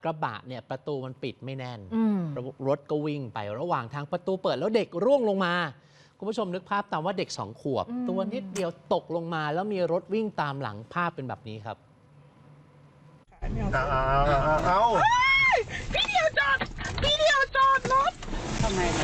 กระบะเนี่ยประตูมันปิดไม่แน่นรถก็วิ่งไประหว่างทางประตูเปิดแล้วเด็กร่วงลงมาคุณผู้ชมนึกภาพตามว่าเด็ก2 ขวบตัวนิดเดียวตกลงมาแล้วมีรถวิ่งตามหลังภาพเป็นแบบนี้ครับเอาพี่เดียวจอดรถทำไมล่ะ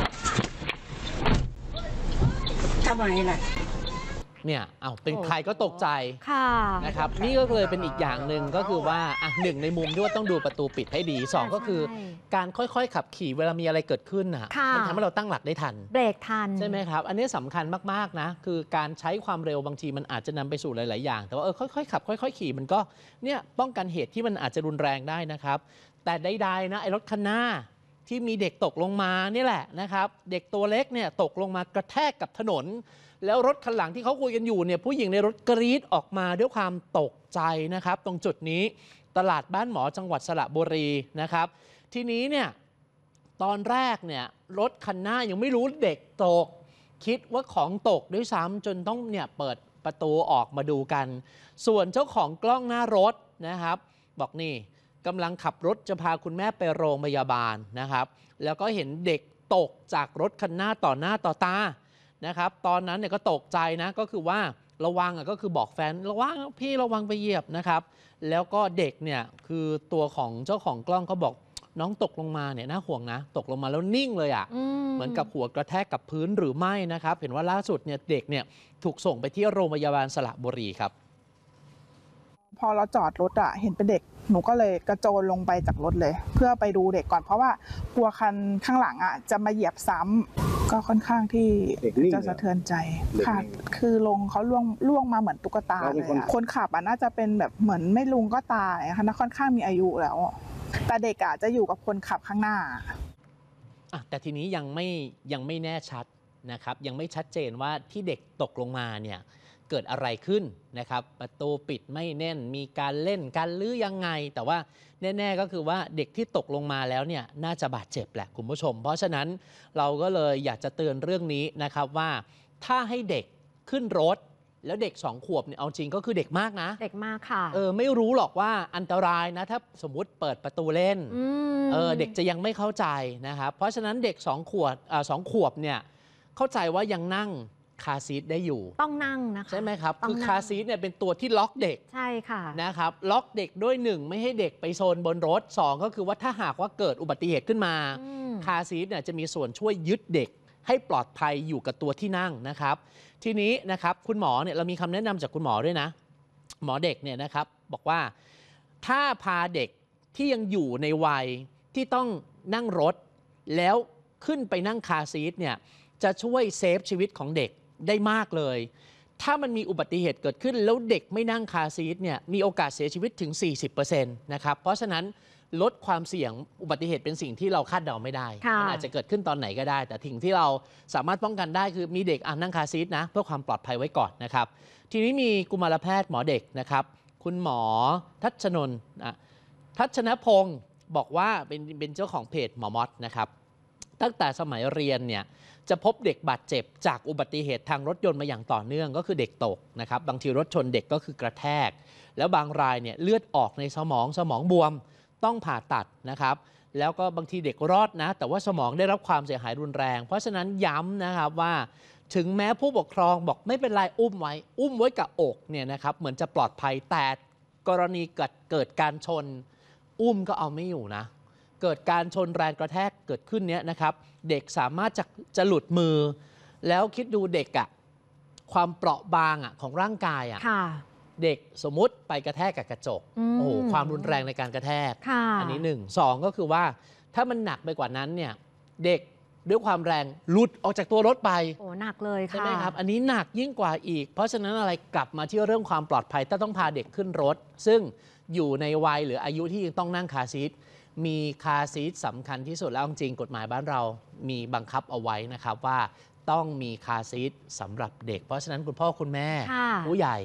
เนี่ยเป็นใครก็ตกใจนะครับนี่ก็เลยเป็นอีกอย่างหนึ่งก็คือว่าหนึ่งในมุมที่ว่าต้องดูประตูปิดให้ดี2ก็คือการค่อยๆขับขี่เวลามีอะไรเกิดขึ้นมันทำให้เราตั้งหลักได้ทันเบรกทันใช่ไหมครับอันนี้สำคัญมากๆนะคือการใช้ความเร็วบางทีมันอาจจะนำไปสู่หลายๆอย่างแต่ว่าค่อยๆขับค่อยๆขี่มันก็เนี่ยป้องกันเหตุที่มันอาจจะรุนแรงได้นะครับแต่ใดๆนะไอ้รถคันหน้าที่มีเด็กตกลงมานี่แหละนะครับเด็กตัวเล็กเนี่ยตกลงมากระแทกกับถนนแล้วรถคันหลังที่เขาคุยกันอยู่เนี่ยผู้หญิงในรถกรี๊ดออกมาด้วยความตกใจนะครับตรงจุดนี้ตลาดบ้านหมอจังหวัดสระบุรีนะครับทีนี้เนี่ยตอนแรกเนี่ยรถคันหน้ายังไม่รู้เด็กตกคิดว่าของตกด้วยซ้ำจนต้องเนี่ยเปิดประตูออกมาดูกันส่วนเจ้าของกล้องหน้ารถนะครับบอกนี่กำลังขับรถจะพาคุณแม่ไปโรงพยาบาลนะครับแล้วก็เห็นเด็กตกจากรถคันหน้าต่อตานะครับตอนนั้นเนี่ยก็ตกใจนะก็คือว่าระวังก็คือบอกแฟนระวังพี่ระวังไปเหยียบนะครับแล้วก็เด็กเนี่ยคือตัวของเจ้าของกล้องเขาบอกน้องตกลงมาเนี่ยน่าห่วงนะตกลงมาแล้วนิ่งเลยเหมือนกับหัวกระแทกกับพื้นหรือไม่นะครับเห็นว่าล่าสุดเนี่ยเด็กเนี่ยถูกส่งไปที่โรงพยาบาลสระบุรีครับพอเราจอดรถเห็นเป็นเด็กหนูก็เลยกระโจนลงไปจากรถเลยเพื่อไปดูเด็กก่อนเพราะว่ากลัวคันข้างหลังจะมาเหยียบซ้ำก็ค่อนข้างที่จะสะเทือนใจค่ะคือลงเขาล่วงมาเหมือนตุ๊กตาเลยคนขับน่าจะเป็นแบบเหมือนไม่ลุงก็ตายค่ะค่อนข้างมีอายุแล้วแต่เด็กจะอยู่กับคนขับข้างหน้าแต่ทีนี้ยังไม่แน่ชัดนะครับยังไม่ชัดเจนว่าที่เด็กตกลงมาเนี่ยเกิดอะไรขึ้นนะครับประตูปิดไม่แน่นมีการเล่นกันหรือยังไงแต่ว่าแน่ๆก็คือว่าเด็กที่ตกลงมาแล้วเนี่ยน่าจะบาดเจ็บแหละคุณผู้ชมเพราะฉะนั้นเราก็เลยอยากจะเตือนเรื่องนี้นะครับว่าถ้าให้เด็กขึ้นรถแล้วเด็ก2 ขวบเนี่ยเอาจริงก็คือเด็กมากนะเด็กมากค่ะไม่รู้หรอกว่าอันตรายนะถ้าสมมุติเปิดประตูเล่นเด็กจะยังไม่เข้าใจนะครับเพราะฉะนั้นเด็ก2 ขวบเนี่ยเข้าใจว่ายังนั่งคาร์ซีทได้อยู่ต้องนั่งนะคะใช่ไหมครับคือคาร์ซีทเนี่ยเป็นตัวที่ล็อกเด็กใช่ค่ะนะครับล็อกเด็กด้วย1ไม่ให้เด็กไปโซนบนรถ2ก็คือว่าถ้าหากว่าเกิดอุบัติเหตุขึ้นมาคาร์ซีทเนี่ยจะมีส่วนช่วยยึดเด็กให้ปลอดภัยอยู่กับตัวที่นั่งนะครับทีนี้นะครับคุณหมอเนี่ยเรามีคำแนะนำจากคุณหมอด้วยนะหมอเด็กเนี่ยนะครับบอกว่าถ้าพาเด็กที่ยังอยู่ในวัยที่ต้องนั่งรถแล้วขึ้นไปนั่งคาร์ซีทเนี่ยจะช่วยเซฟชีวิตของเด็กได้มากเลยถ้ามันมีอุบัติเหตุเกิดขึ้นแล้วเด็กไม่นั่งคาร์ซีทเนี่ยมีโอกาสเสียชีวิตถึง 40% นะครับเพราะฉะนั้นลดความเสี่ยงอุบัติเหตุเป็นสิ่งที่เราคาดเดาไม่ได้มันอาจจะเกิดขึ้นตอนไหนก็ได้แต่สิ่งที่เราสามารถป้องกันได้คือมีเด็กนั่งคาร์ซีทนะเพื่อความปลอดภัยไว้ก่อนนะครับทีนี้มีกุมารแพทย์หมอเด็กนะครับคุณหมอทัชนพงศ์บอกว่าเป็นเจ้าของเพจหมอมอสนะครับตั้งแต่สมัยเรียนเนี่ยจะพบเด็กบาดเจ็บจากอุบัติเหตุทางรถยนต์มาอย่างต่อเนื่องก็คือเด็กตกนะครับบางทีรถชนเด็กก็คือกระแทกแล้วบางรายเนี่ยเลือดออกในสมองบวมต้องผ่าตัดนะครับแล้วก็บางทีเด็กรอดนะแต่ว่าสมองได้รับความเสียหายรุนแรงเพราะฉะนั้นย้ำนะครับว่าถึงแม้ผู้ปกครองบอกไม่เป็นไรอุ้มไว้กับอกเนี่ยนะครับเหมือนจะปลอดภัยแต่กรณีเกิดการชนอุ้มก็เอาไม่อยู่นะเกิดการชนแรงกระแทกเกิดขึ้นเนี้ยนะครับเด็กสามารถจะหลุดมือแล้วคิดดูเด็กความเปราะบางของร่างกายเด็กสมมุติไปกระแทกกับกระจกโอ้โหความรุนแรงในการกระแทกอันนี้1 2ก็คือว่าถ้ามันหนักไปกว่านั้นเนี่ยเด็กด้วยความแรงหลุดออกจากตัวรถไปโอ้หนักเลยค่ะใช่ไหมครับอันนี้หนักยิ่งกว่าอีกเพราะฉะนั้นอะไรกลับมาที่เรื่องความปลอดภัยต้องพาเด็กขึ้นรถซึ่งอยู่ในวัยหรืออายุที่ยังต้องนั่งคาร์ซีทมีคาร์ซีทสำคัญที่สุดแล้วจริงกฎหมายบ้านเรามีบังคับเอาไว้นะครับว่าต้องมีคาร์ซีทสำหรับเด็กเพราะฉะนั้นคุณพ่อคุณแม่ผู้ใหญ่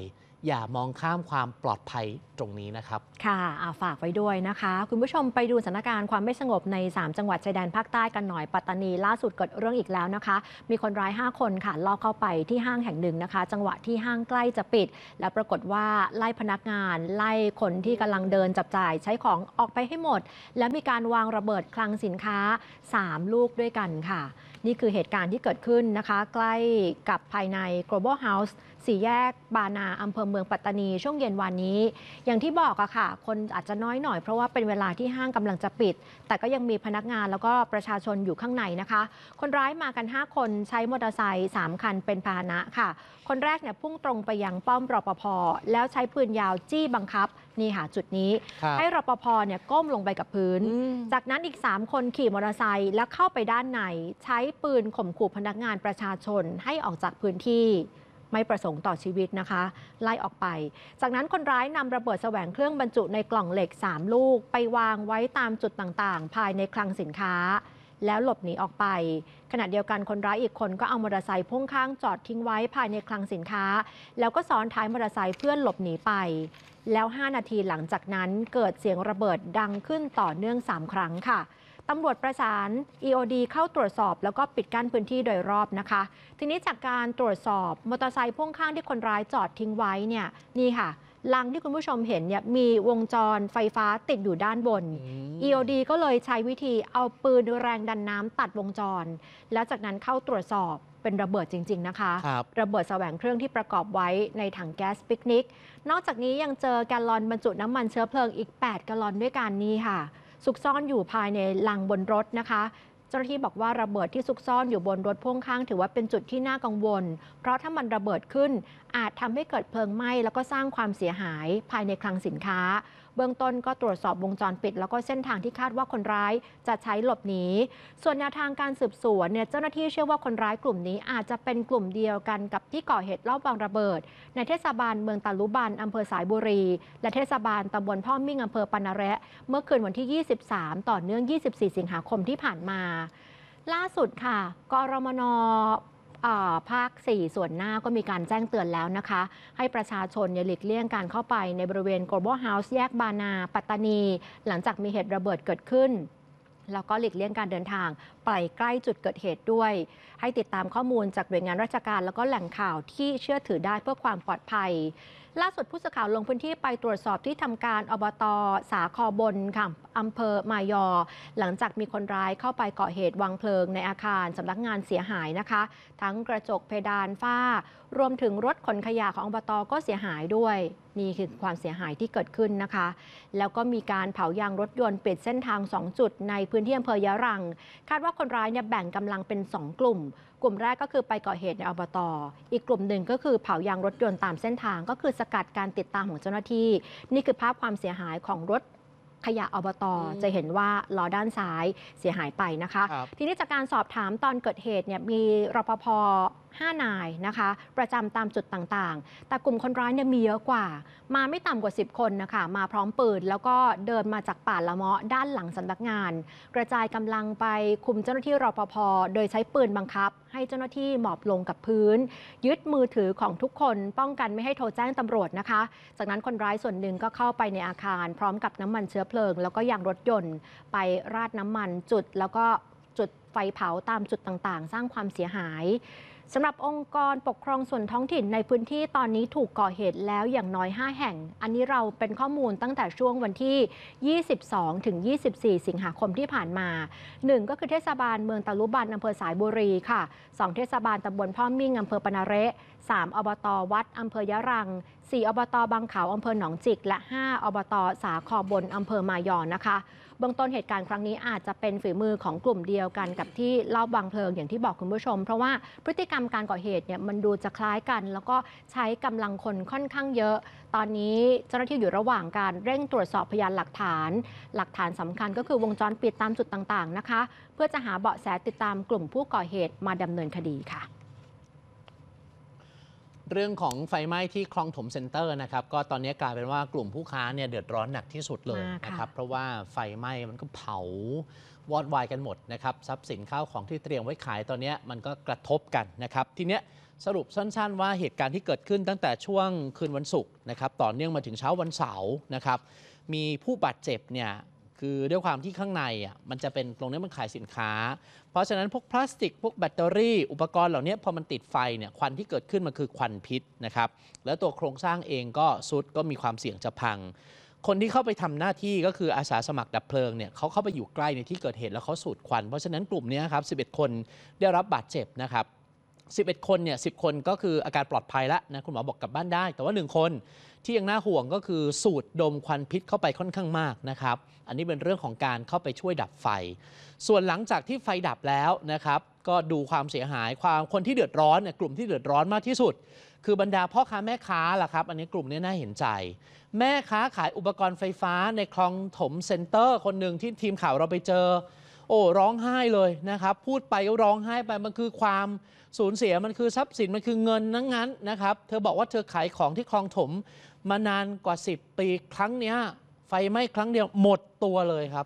อย่ามองข้ามความปลอดภัยตรงนี้นะครับค่ะฝากไว้ด้วยนะคะ คุณผู้ชมไปดูสถานการณ์ความไม่สงบใน3จังหวัดชายแดนภาคใต้กันหน่อยปัตตานีล่าสุดเกิดเรื่องอีกแล้วนะคะมีคนร้าย5คนค่ะลอบเข้าไปที่ห้างแห่งหนึ่งนะคะจังหวะที่ห้างใกล้จะปิดแล้วปรากฏว่าไล่พนักงานไล่คนที่กำลังเดินจับจ่ายใช้ของออกไปให้หมดและมีการวางระเบิดคลังสินค้า3 ลูกด้วยกันค่ะนี่คือเหตุการณ์ที่เกิดขึ้นนะคะใกล้กับภายใน Global House 4 แยกบานาอำเภอเมืองปัตตานีช่วงเย็นวันนี้อย่างที่บอกอะค่ะคนอาจจะน้อยหน่อยเพราะว่าเป็นเวลาที่ห้างกำลังจะปิดแต่ก็ยังมีพนักงานแล้วก็ประชาชนอยู่ข้างในนะคะคนร้ายมากัน5คนใช้มอเตอร์ไซค์3คันเป็นพาหนะค่ะคนแรกเนี่ยพุ่งตรงไปยังป้อมรปภแล้วใช้ปืนยาวจี้บังคับนี่ค่ะจุดนี้ให้รปภเนี่ยก้มลงไปกับพื้นจากนั้นอีก3คนขี่มอเตอร์ไซค์แล้วเข้าไปด้านในใช้ปืนข่มขู่พนักงานประชาชนให้ออกจากพื้นที่ไม่ประสงค์ต่อชีวิตนะคะไล่ออกไปจากนั้นคนร้ายนำระเบิดแสวงเครื่องบรรจุในกล่องเหล็ก3 ลูกไปวางไว้ตามจุดต่างๆภายในคลังสินค้าแล้วหลบหนีออกไปขณะเดียวกันคนร้ายอีกคนก็เอามอเตอร์ไซค์พ่วงข้างจอดทิ้งไว้ภายในคลังสินค้าแล้วก็ซ้อนท้ายมอเตอร์ไซค์เพื่อหลบหนีไปแล้ว5 นาทีหลังจากนั้นเกิดเสียงระเบิดดังขึ้นต่อเนื่อง3 ครั้งค่ะตำรวจประสาน EOD เข้าตรวจสอบแล้วก็ปิดกั้นพื้นที่โดยรอบนะคะทีนี้จากการตรวจสอบมอเตอร์ไซค์พ่วงข้างที่คนร้ายจอดทิ้งไว้เนี่ยนี่ค่ะลังที่คุณผู้ชมเห็นเนี่ยมีวงจรไฟฟ้าติดอยู่ด้านบน EOD ก็เลยใช้วิธีเอาปืนแรงดันน้ำตัดวงจรแล้วจากนั้นเข้าตรวจสอบเป็นระเบิดจริงๆนะคะระเบิดแสวงเครื่องที่ประกอบไว้ในถังแก๊สปิกนิกนอกจากนี้ยังเจอแกลลอนบรรจุน้ำมันเชื้อเพลิงอีก8 แกลลอนด้วยกันนี่ค่ะซุกซ่อนอยู่ภายในลังบนรถนะคะเจ้าหน้าที่บอกว่าระเบิดที่ซุกซ่อนอยู่บนรถพ่วงข้างถือว่าเป็นจุดที่น่ากังวลเพราะถ้ามันระเบิดขึ้นอาจทำให้เกิดเพลิงไหม้แล้วก็สร้างความเสียหายภายในคลังสินค้าเบื้องต้นก็ตรวจสอบวงจรปิดแล้วก็เส้นทางที่คาดว่าคนร้ายจะใช้หลบหนีส่วนแนวทางการสืบสวนเนี่ยเจ้าหน้าที่เชื่อว่าคนร้ายกลุ่มนี้อาจจะเป็นกลุ่มเดียวกันกับที่ก่อเหตุลอบวางระเบิดในเทศบาลเมืองตาลุบันอำเภอสายบุรีและเทศบาลตำบลพ่อมิ่งอำเภอปานาแระเมื่อคืนวันที่23ต่อเนื่อง24สิงหาคมที่ผ่านมาล่าสุดค่ะกรมน.ภาค 4 ส่วนหน้าก็มีการแจ้งเตือนแล้วนะคะให้ประชาชนหลีกเลี่ยงการเข้าไปในบริเวณ Global House แยกบานาปัตตานีหลังจากมีเหตุระเบิดเกิดขึ้นแล้วก็หลีกเลี่ยงการเดินทางไปใกล้จุดเกิดเหตุด้วยให้ติดตามข้อมูลจากหน่วยงานราชการแล้วก็แหล่งข่าวที่เชื่อถือได้เพื่อความปลอดภัยล่าสุดผู้สื่อข่าวลงพื้นที่ไปตรวจสอบที่ทำการอบต.สาคอบนค่ะอำเภอมายอหลังจากมีคนร้ายเข้าไปก่อเหตุวางเพลิงในอาคารสำนักงานเสียหายนะคะทั้งกระจกเพดานฝ้ารวมถึงรถขนขยะของอบต.ก็เสียหายด้วยนี่คือความเสียหายที่เกิดขึ้นนะคะแล้วก็มีการเผายางรถยนต์ปิดเส้นทาง2 จุดในพื้นที่อำเภอยะรังคาดว่าคนร้ายเนี่ยแบ่งกำลังเป็น2 กลุ่มกลุ่มแรกก็คือไปก่อเหตุในอบต.อีกกลุ่มหนึ่งก็คือเผายางรถยนต์ตามเส้นทางก็คือสกัดการติดตามของเจ้าหน้าที่นี่คือภาพความเสียหายของรถขยะอบต.จะเห็นว่าล้อด้านซ้ายเสียหายไปนะคะทีนี้จากการสอบถามตอนเกิดเหตุเนี่ยมีรปภ5 นายนะคะประจำตามจุดต่างๆแต่กลุ่มคนร้ายเนี่ยมีเยอะกว่ามาไม่ต่ำกว่า10 คนนะคะมาพร้อมปืนแล้วก็เดินมาจากป่าละเมาะด้านหลังสำนักงานกระจายกำลังไปคุมเจ้าหน้าที่รปภโดยใช้ปืนบังคับให้เจ้าหน้าที่หมอบลงกับพื้นยึดมือถือของทุกคนป้องกันไม่ให้โทรแจ้งตำรวจนะคะจากนั้นคนร้ายส่วนหนึ่งก็เข้าไปในอาคารพร้อมกับน้ำมันเชื้อเพลิงแล้วก็ยางรถยนต์ไปราดน้ำมันจุดแล้วก็จุดไฟเผาตามจุดต่างๆสร้างความเสียหายสำหรับองค์กรปกครองส่วนท้องถิ่นในพื้นที่ตอนนี้ถูกก่อเหตุแล้วอย่างน้อย5 แห่งอันนี้เราเป็นข้อมูลตั้งแต่ช่วงวันที่22ถึง24สิงหาคมที่ผ่านมา1ก็คือเทศบาลเมืองตะลุบันอำเภอสายบุรีค่ะ2เทศบาลตำบลพ่อมิ่งอำเภอปานาเระ3อบต.วัดอำเภอยะรัง4อบต.บางเขาอำเภอหนองจิกและ5อบต.สาคอบนอำเภอมายอนะคะเบื้องต้นเหตุการณ์ครั้งนี้อาจจะเป็นฝีมือของกลุ่มเดียวกันกับที่ลอบวางเพลิงอย่างที่บอกคุณผู้ชมเพราะว่าพฤติกรรมการก่อเหตุเนี่ยมันดูจะคล้ายกันแล้วก็ใช้กำลังคนค่อนข้างเยอะตอนนี้เจ้าหน้าที่อยู่ระหว่างการเร่งตรวจสอบพยานหลักฐานสำคัญก็คือวงจรปิดตามจุดต่างๆนะคะเพื่อจะหาเบาะแสติดตามกลุ่มผู้ก่อเหตุมาดำเนินคดีค่ะเรื่องของไฟไหม้ที่คลองถมเซ็นเตอร์นะครับก็ตอนนี้กลายเป็นว่ากลุ่มผู้ค้าเนี่ยเดือดร้อนหนักที่สุดเลยนะครับเพราะว่าไฟไหม้มันก็เผาวอดวายกันหมดนะครับทรัพย์สินข้าวของที่เตรียมไว้ขายตอนนี้มันก็กระทบกันนะครับทีเนี้ยสรุปสั้นๆว่าเหตุการณ์ที่เกิดขึ้นตั้งแต่ช่วงคืนวันศุกร์นะครับต่อเนื่องมาถึงเช้าวันเสาร์นะครับมีผู้บาดเจ็บเนี่ยคือด้วยความที่ข้างในอ่ะมันจะเป็นตรงนี้มันขายสินค้าเพราะฉะนั้นพวกพลาสติกพวกแบตเตอรี่อุปกรณ์เหล่านี้พอมันติดไฟเนี่ยควันที่เกิดขึ้นมันคือควันพิษนะครับแล้วตัวโครงสร้างเองก็ซุดก็มีความเสี่ยงจะพังคนที่เข้าไปทำหน้าที่ก็คืออาสาสมัครดับเพลิงเนี่ยเขาเข้าไปอยู่ใกล้ในที่เกิดเหตุแล้วเขาสูดควันเพราะฉะนั้นกลุ่มนี้ครับ11 คนได้รับบาดเจ็บนะครับ11 คนเนี่ย10 คนก็คืออาการปลอดภัยแล้วนะคุณหมอบอกกลับบ้านได้แต่ว่า1 คนที่ยังน่าห่วงก็คือสูดดมควันพิษเข้าไปค่อนข้างมากนะครับอันนี้เป็นเรื่องของการเข้าไปช่วยดับไฟส่วนหลังจากที่ไฟดับแล้วนะครับก็ดูความเสียหายคนที่เดือดร้อนเนี่ยกลุ่มที่เดือดร้อนมากที่สุดคือบรรดาพ่อค้าแม่ค้าล่ะครับอันนี้กลุ่มนี้น่าเห็นใจแม่ค้าขายอุปกรณ์ไฟฟ้าในคลองถมเซ็นเตอร์คนหนึ่งที่ทีมข่าวเราไปเจอโอ้ร้องไห้เลยนะครับพูดไปก็ร้องไห้ไปมันคือความสูญเสียมันคือทรัพย์สินมันคือเงินทั้งนั้นนะครับเธอบอกว่าเธอขายของที่คลองถมมานานกว่า10 ปีครั้งเนี้ยไฟไหม้ครั้งเดียวหมดตัวเลยครับ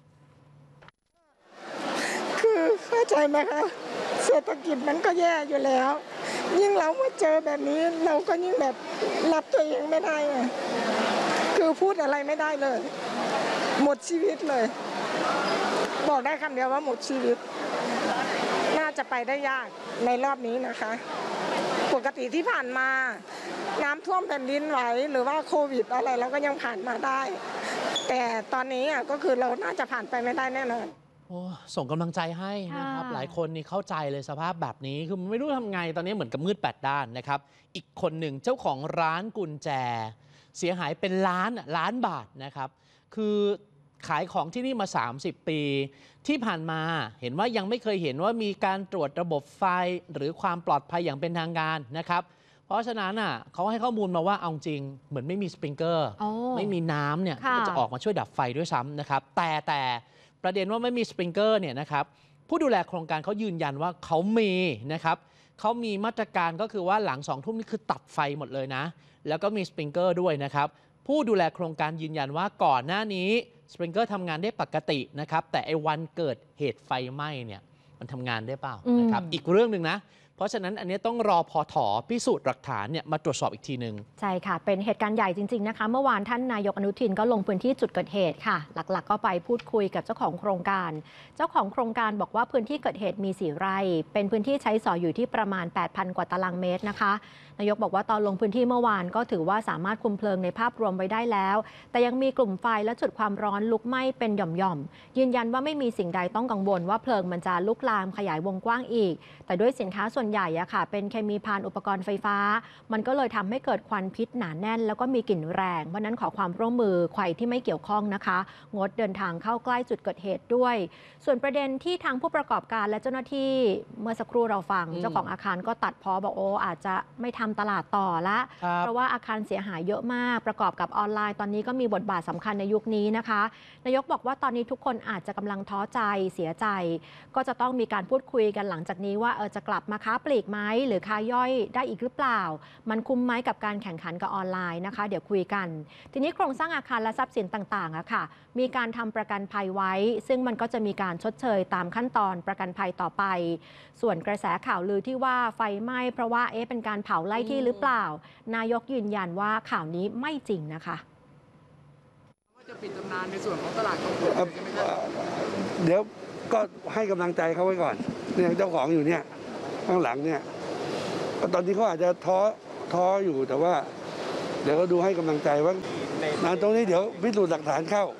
คือเข้าใจไหมคะเศรษฐกิจมันก็แย่อยู่แล้วยิ่งเรามาเจอแบบนี้เราก็ยิ่งแบบรับตัวเองไม่ได้ไงคือพูดอะไรไม่ได้เลยหมดชีวิตเลยบอกได้คำเดียวว่าหมดชีวิตน่าจะไปได้ยากในรอบนี้นะคะปกติที่ผ่านมาน้ำท่วมแผ่นดินไหวหรือว่าโควิดอะไรเราก็ยังผ่านมาได้แต่ตอนนี้ก็คือเราน่าจะผ่านไปไม่ได้แน่นอนส่งกำลังใจให้นะครับหลายคนนี่เข้าใจเลยสภาพแบบนี้คือไม่รู้ทำไงตอนนี้เหมือนกับมืด8 ด้านนะครับอีกคนหนึ่งเจ้าของร้านกุญแจเสียหายเป็นล้านบาทนะครับคือขายของที่นี่มา30 ปีที่ผ่านมาเห็นว่ายังไม่เคยเห็นว่ามีการตรวจระบบไฟหรือความปลอดภัยอย่างเป็นทางการนะครับเพราะฉะนั้นเขาให้ข้อมูลมาว่าเอาจริงเหมือนไม่มีสปริงเกอร์ไม่มีน้ำเนี่ยที่จะออกมาช่วยดับไฟด้วยซ้ำนะครับแต่ประเด็นว่าไม่มีสปริงเกอร์เนี่ยนะครับผู้ดูแลโครงการเขายืนยันว่าเขามีนะครับเขามีมาตรการก็คือว่าหลัง2 ทุ่มนี่คือตัดไฟหมดเลยนะแล้วก็มีสปริงเกอร์ด้วยนะครับผู้ดูแลโครงการยืนยันว่าก่อนหน้านี้สปริงเกอร์ทำงานได้ปกตินะครับแต่ไอ้วันเกิดเหตุไฟไหม้เนี่ยมันทำงานได้เปล่านะครับอีกเรื่องหนึ่งนะเพราะฉะนั้นอันนี้ต้องรอพถ.พิสูจน์หลักฐานเนี่ยมาตรวจสอบอีกทีหนึ่งใช่ค่ะเป็นเหตุการณ์ใหญ่จริงๆนะคะเมื่อวานท่านนายกอนุทินก็ลงพื้นที่จุดเกิดเหตุค่ะหลักๆก็ไปพูดคุยกับเจ้าของโครงการเจ้าของโครงการบอกว่าพื้นที่เกิดเหตุมี4 ไร่เป็นพื้นที่ใช้สอยอยู่ที่ประมาณ 8,000 กว่าตารางเมตรนะคะนายกบอกว่าตอนลงพื้นที่เมื่อวานก็ถือว่าสามารถคุมเพลิงในภาพรวมไว้ได้แล้วแต่ยังมีกลุ่มไฟและจุดความร้อนลุกไหม้เป็นหย่อมๆยืนยันว่าไม่มีสิ่งใดต้องกังวลว่าเพลิงมันจะลุกลามขยายวงกว้างอีกแต่ด้วยสินค้าส่วนใหญ่ค่ะเป็นเคมีภัณฑ์อุปกรณ์ไฟฟ้ามันก็เลยทำให้เกิดควันพิษหนาแน่นแล้วก็มีกลิ่นแรงเพราะนั้นขอความร่วมมือใครที่ไม่เกี่ยวข้องนะคะงดเดินทางเข้าใกล้จุดเกิดเหตุด้วยส่วนประเด็นที่ทางผู้ประกอบการและเจ้าหน้าที่เมื่อสักครู่เราฟังเจ้าของอาคารก็ตัดพ้อบอกอาจจะไม่ทำตลาดต่อละเพราะว่าอาคารเสียหายเยอะมากประกอบกับออนไลน์ตอนนี้ก็มีบทบาทสำคัญในยุคนี้นะคะนายกบอกว่าตอนนี้ทุกคนอาจจะกำลังท้อใจเสียใจก็จะต้องมีการพูดคุยกันหลังจากนี้ว่าจะกลับมาค้าปลีกไหมหรือค้าย่อยได้อีกหรือเปล่ามันคุ้มไหมกับการแข่งขันกับออนไลน์นะคะเดี๋ยวคุยกันทีนี้โครงสร้างอาคารและทรัพย์สินต่างๆค่ะมีการทำประกันภัยไว้ซึ่งมันก็จะมีการชดเชยตามขั้นตอนประกันภัยต่อไปส่วนกระแสข่าวลือที่ว่าไฟไหม้เพราะว่าเป็นการเผาไล่ที่หรือเปล่านายกยืนยันว่าข่าวนี้ไม่จริงนะคะว่าจะปิดตำนานในส่วนของตลาดของผมใช่ไหมครับเดี๋ยวก็ให้กำลังใจเขาไว้ก่อนเนี่ยเจ้าของอยู่เนี่ยข้างหลังเนี่ยตอนนี้เขาอาจจะท้ออยู่แต่ว่าเดี๋ยวก็ดูให้กำลังใจว่าตรงนี้เดี๋ยวพิสูจน์หลักฐานเข้า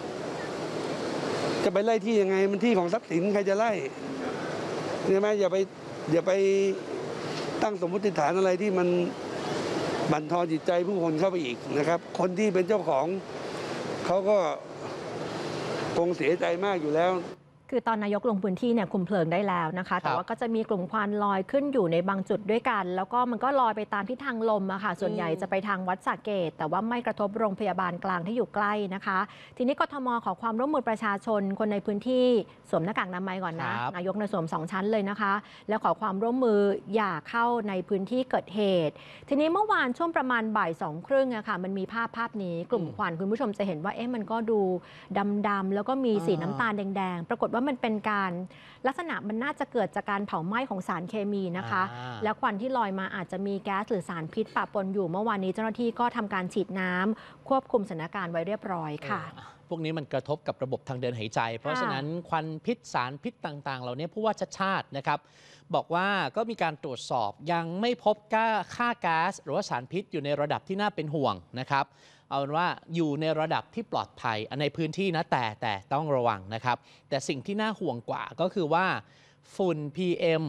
จะไปไล่ที่ยังไงมันที่ของทรัพย์สินใครจะไล่ใช่ไหมอย่าไปตั้งสมมติฐานอะไรที่มันบั่นทอนจิตใจผู้คนเข้าไปอีกนะครับคนที่เป็นเจ้าของเขาก็คงเสียใจมากอยู่แล้วคือตอนนายกลงพื้นที่เนี่ยคุมเพลิงได้แล้วนะคะแต่ว่าก็จะมีกลุ่มควันลอยขึ้นอยู่ในบางจุดด้วยกัน แล้วก็มันก็ลอยไปตามทิศทางลมอะค่ะส่วนใหญ่จะไปทางวัดสระเกตแต่ว่าไม่กระทบโรงพยาบาลกลางที่อยู่ใกล้นะคะทีนี้กทม.ขอความร่วมมือประชาชนคนในพื้นที่สวมหน้ากากอนามัยก่อนนะนายกในสวม2 ชั้นเลยนะคะแล้วขอความร่วมมืออย่าเข้าในพื้นที่เกิดเหตุทีนี้เมื่อวานช่วงประมาณบ่าย 2:30อะค่ะมันมีภาพนี้กลุ่มควันคุณผู้ชมจะเห็นว่ามันก็ดูดำๆแล้วก็มีสีน้ำตาลแดงๆปรากฏว่ามันเป็นการลักษณะมันน่าจะเกิดจากการเผาไหม้ของสารเคมีนะคะแล้วควันที่ลอยมาอาจจะมีแก๊สหรือสารพิษปะปนอยู่เมื่อวานนี้เจ้าหน้าที่ก็ทำการฉีดน้ำควบคุมสถานการณ์ไว้เรียบร้อยค่ะพวกนี้มันกระทบกับระบบทางเดินหายใจเพราะฉะนั้นควันพิษสารพิษต่างๆเหล่านี้ผู้ว่าชัดชาตินะครับบอกว่าก็มีการตรวจสอบยังไม่พบค่าก๊าซหรือว่าสารพิษอยู่ในระดับที่น่าเป็นห่วงนะครับเอาเป็นว่าอยู่ในระดับที่ปลอดภัยในพื้นที่นะแต่ต้องระวังนะครับแต่สิ่งที่น่าห่วงกว่าก็คือว่าฝุ่น PM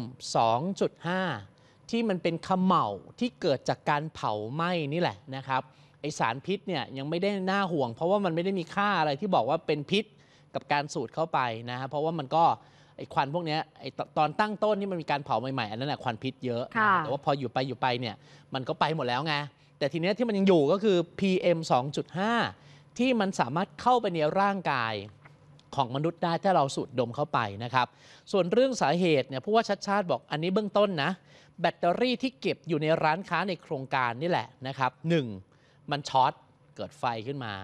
2.5 ที่มันเป็นเขม่าที่เกิดจากการเผาไหม้นี่แหละนะครับไอสารพิษเนี่ยยังไม่ได้น่าห่วงเพราะว่ามันไม่ได้มีค่าอะไรที่บอกว่าเป็นพิษกับการสูดเข้าไปนะฮะเพราะว่ามันก็ไอควันพวกนี้ไอตอนตั้งต้นที่มันมีการเผาใหม่ๆอันนั้นแหละควันพิษเยอะแต่ว่าพออยู่ไปเนี่ยมันก็ไปหมดแล้วไงแต่ทีนี้ที่มันยังอยู่ก็คือ PM 2.5 ที่มันสามารถเข้าไปในร่างกายของมนุษย์ได้ถ้าเราสูดดมเข้าไปนะครับส่วนเรื่องสาเหตุเนี่ยผู้ว่าชัดชาติบอกอันนี้เบื้องต้นนะแบตเตอรี่ที่เก็บอยู่ในร้านค้าในโครงการนี่แหละนะครับ1มันช็อตเกิดไฟขึ้นมา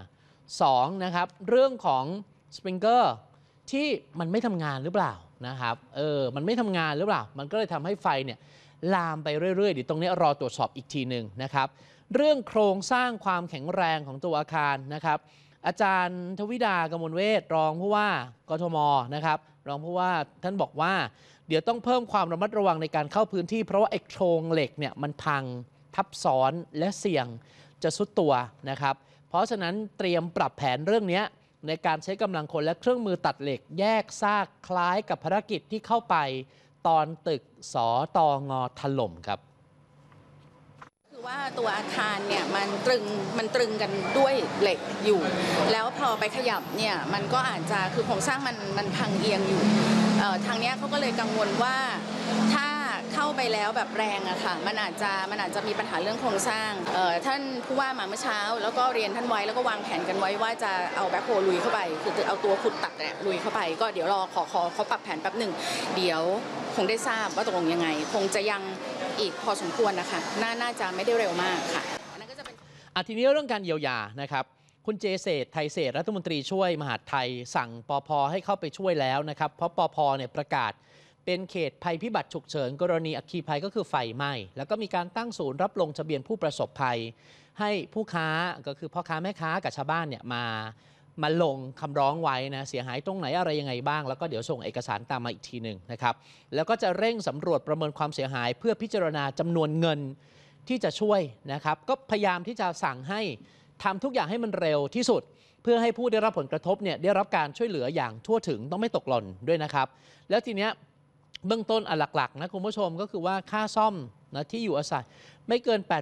2นะครับเรื่องของสปริงเกอร์ที่มันไม่ทำงานหรือเปล่านะครับมันไม่ทำงานหรือเปล่ามันก็เลยทำให้ไฟเนี่ยลามไปเรื่อยๆเดี๋ยวตรงนี้รอตรวจสอบอีกทีหนึ่งนะครับเรื่องโครงสร้างความแข็งแรงของตัวอาคารนะครับอาจารย์ทวิดากมลเวชรองผู้ว่ากทมนะครับรองผู้ว่าท่านบอกว่าเดี๋ยวต้องเพิ่มความระมัดระวังในการเข้าพื้นที่เพราะว่าไอ้โครงเหล็กเนี่ยมันพังทับซ้อนและเสี่ยงจะทรุดตัวนะครับเพราะฉะนั้นเตรียมปรับแผนเรื่องนี้ในการใช้กำลังคนและเครื่องมือตัดเหล็กแยกซากคล้ายกับภารกิจที่เข้าไปตอนตึกสตง.ถล่มครับคือว่าตัวอาคารเนี่ยมันตรึงกันด้วยเหล็กอยู่แล้วพอไปขยับเนี่ยมันก็อาจจะคือโครงสร้างมันพังเอียงอยู่ทางนี้เขาก็เลยกังวลว่าถ้าเข้าไปแล้วแบบแรงอะค่ะมันอาจจะมีปัญหาเรื่องโครงสร้างท่านผู้ว่ามาเมื่อเช้าแล้วก็เรียนท่านไว้แล้วก็วางแผนกันไว้ว่าจะเอาแบ็คโฮลุยเข้าไปคือเอาตัวขุดตัดเนี่ยลุยเข้าไปก็เดี๋ยวรอขอเขาปรับแผนแป๊บหนึ่งเดี๋ยวคงได้ทราบว่าตกลงยังไงคงจะยังอีกพอสมควรนะคะน่าจะไม่ได้เร็วมากค่ะทีนี้เรื่องการเยียวยานะครับคุณเจเศรษฐ์ไทยเศรษฐ์รัฐมนตรีช่วยมหาดไทยสั่งปภ.ให้เข้าไปช่วยแล้วนะครับเพราะปภ.เนี่ยประกาศเป็นเขตภัยพิบัติฉุกเฉินกรณีอัคคีภัยก็คือไฟไหม้แล้วก็มีการตั้งศูนย์รับลงทะเบียนผู้ประสบภัยให้ผู้ค้าก็คือพ่อค้าแม่ค้ากับชาวบ้านเนี่ยมาลงคำร้องไว้นะเสียหายตรงไหนอะไรยังไงบ้างแล้วก็เดี๋ยวส่งเอกสารตามมาอีกทีหนึ่งนะครับแล้วก็จะเร่งสำรวจประเมินความเสียหายเพื่อพิจารณาจำนวนเงินที่จะช่วยนะครับก็พยายามที่จะสั่งให้ทำทุกอย่างให้มันเร็วที่สุดเพื่อให้ผู้ได้รับผลกระทบเนี่ยได้รับการช่วยเหลืออย่างทั่วถึงต้องไม่ตกหล่นด้วยนะครับแล้วทีเนี้ยเบื้องต้นหลักๆนะคุณผู้ชมก็คือว่าค่าซ่อมนะที่อยู่อาศัยไม่เกิน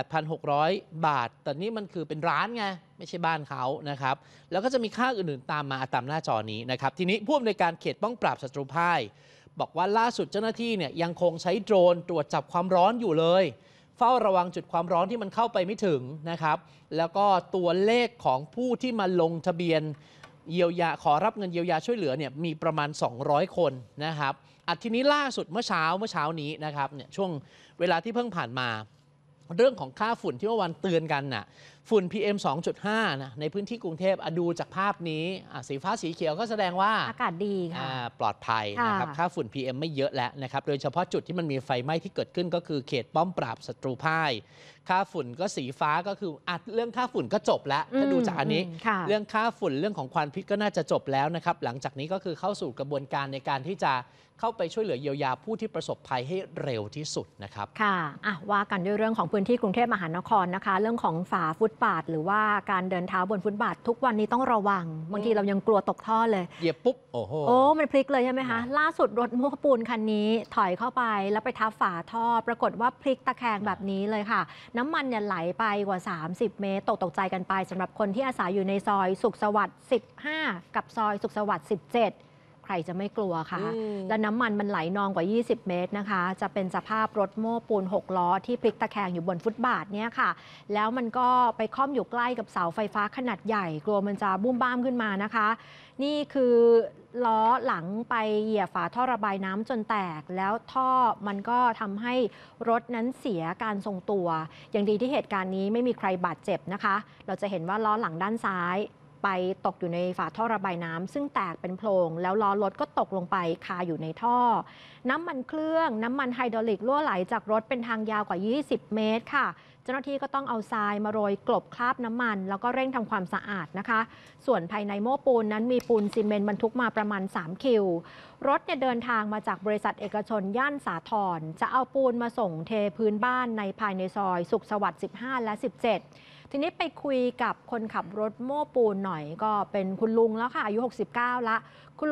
88,600 บาทแต่นี่มันคือเป็นร้านไงไม่ใช่บ้านเขานะครับแล้วก็จะมีค่าอื่นๆตามมาตามหน้าจอนี้นะครับทีนี้ผู้อำนวยการเขตป้องปราบศัตรูพ่ายบอกว่าล่าสุดเจ้าหน้าที่เนี่ยยังคงใช้โดรนตรวจจับความร้อนอยู่เลยเฝ้าระวังจุดความร้อนที่มันเข้าไปไม่ถึงนะครับแล้วก็ตัวเลขของผู้ที่มาลงทะเบียนเยียวยาขอรับเงินเยียวยาช่วยเหลือเนี่ยมีประมาณ200คนนะครับทีนี้ล่าสุดเมื่อเช้านี้นะครับเนี่ยช่วงเวลาที่เพิ่งผ่านมาเรื่องของค่าฝุ่นที่เมื่อวานเตือนกันน่ะฝุ่น PM 2.5 นะในพื้นที่กรุงเทพดูจากภาพนี้สีฟ้าสีเขียวก็แสดงว่าอากาศดีค่ะปลอดภัยนะครับค่าฝุ่น PM ไม่เยอะแล้วนะครับโดยเฉพาะจุดที่มันมีไฟไหม้ที่เกิดขึ้นก็คือเขตป้อมปราบศัตรูพ่ายค่าฝุ่นก็สีฟ้าก็คือเรื่องค่าฝุ่นก็จบแล้วถ้าดูจากอันนี้เรื่องค่าฝุ่นเรื่องของควันพิษก็น่าจะจบแล้วนะครับหลังจากนี้ก็คือเข้าสู่กระบวนการในการที่จะเข้าไปช่วยเหลือเยียวยาผู้ที่ประสบภัยให้เร็วที่สุดนะครับค่ะว่ากันด้วยเรื่องของพื้นที่กรุงเทพมหานครนะคะเรื่องของฝาฟุตบาทหรือว่าการเดินเท้าบนฟุตบาททุกวันนี้ต้องระวังบางทีเรายังกลัวตกท่อเลยเหยียบปุ๊บโอ้มันพลิกเลยใช่ไหมคะล่าสุดรถโม้ปูนคันนี้ถอยเข้าไปแล้วไปทับฝาท่อปรากฏว่าพลิกตะแคงแบบนี้เลยค่ะน้ำมันเนี่ยไหลไปกว่า30เมตรตกใจกันไปสำหรับคนที่อาศัยอยู่ในซอยสุขสวัสดิ์15กับซอยสุขสวัสดิ์17 ใครจะไม่กลัวคะและน้ำมันไหลนองกว่า20 เมตรนะคะจะเป็นสภาพรถโม้ปูน6 ล้อที่พลิกตะแคงอยู่บนฟุตบาทเนี่ยค่ะแล้วมันก็ไปค่อมอยู่ใกล้กับเสาไฟฟ้าขนาดใหญ่กลัวมันจะบุ้มบ้ามขึ้นมานะคะนี่คือล้อหลังไปเหยียบฝาท่อระบายน้ำจนแตกแล้วท่อมันก็ทำให้รถนั้นเสียการทรงตัวอย่างดีที่เหตุการณ์นี้ไม่มีใครบาดเจ็บนะคะเราจะเห็นว่าล้อหลังด้านซ้ายไปตกอยู่ในฝาท่อระบายน้ำซึ่งแตกเป็นโพรงแล้วล้อรถก็ตกลงไปคาอยู่ในท่อน้ำมันเครื่องน้ำมันไฮดรอลิกรั่วไหลจากรถเป็นทางยาวกว่า20 เมตรค่ะเจ้าหน้าที่ก็ต้องเอาทรายมาโรยกลบคราบน้ำมันแล้วก็เร่งทำความสะอาดนะคะส่วนภายในโม้ปูนนั้นมีปูนซีเมนต์บรรทุกมาประมาณ3 คิวรถเนี่ยเดินทางมาจากบริษัทเอกชนย่านสาทรจะเอาปูนมาส่งเทพื้นบ้านในภายในซอยสุขสวัสดิ์15 และ 17ทีนี้ไปคุยกับคนขับรถโม้ปูนหน่อยก็เป็นคุณลุงแล้วค่ะอายุ69ละ